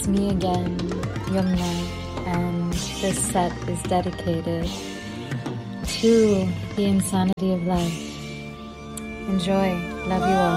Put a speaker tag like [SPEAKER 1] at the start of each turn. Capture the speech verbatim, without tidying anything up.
[SPEAKER 1] It's me again, Yumna, and this set is dedicated to the insanity of life. Enjoy. Love you all.